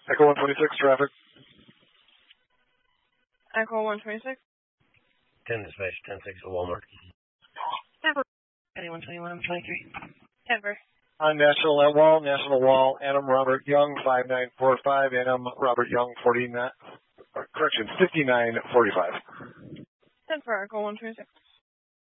Echo 126, traffic. Echo 126. 10 dispatch, 10-6 at Walmart. Denver. Eddie 121, I'm 23. Denver. On National Wall, Adam Robert Young, 5945, Adam Robert Young, 5945. Denver, Echo 126.